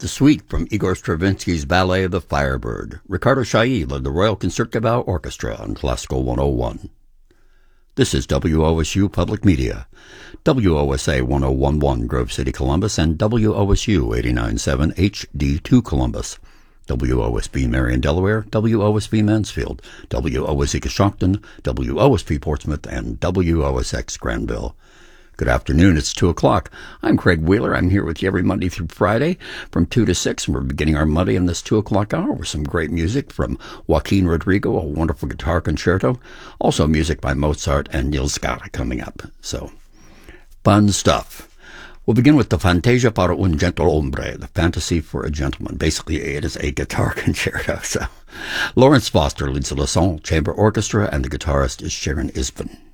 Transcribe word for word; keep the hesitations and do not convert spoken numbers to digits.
The suite from Igor Stravinsky's ballet The Firebird. Ricardo Chailly led the Royal Concertgebouw Orchestra on Classical one oh one. This is W O S U Public Media, W O S A ten eleven Grove City, Columbus, and W O S U eighty-nine point seven H D two Columbus, W O S B Marion, Delaware, W O S B Mansfield, W O S E Coshocton, W O S P Portsmouth, and W O S X Granville. Good afternoon, it's two o'clock. I'm Craig Wheeler. I'm here with you every Monday through Friday from two to six, and we're beginning our Monday in this two o'clock hour with some great music from Joaquin Rodrigo, a wonderful guitar concerto, also music by Mozart and Niels Gade coming up. So, fun stuff. We'll begin with the Fantasia para un gentle hombre, the fantasy for a gentleman. Basically, it is a guitar concerto. So, Lawrence Foster leads the Lausanne Chamber Orchestra, and the guitarist is Sharon Isbin.